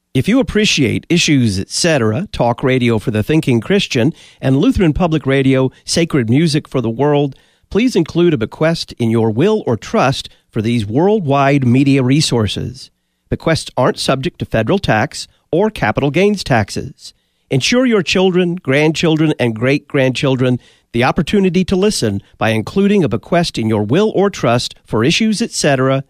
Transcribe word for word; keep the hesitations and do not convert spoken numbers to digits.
If you appreciate Issues, et cetera, talk radio for the thinking Christian, and Lutheran Public Radio, sacred music for the world, please include a bequest in your will or trust for these worldwide media resources. Bequests aren't subject to federal tax or capital gains taxes. Ensure your children, grandchildren, and great-grandchildren the opportunity to listen by including a bequest in your will or trust for Issues, et cetera,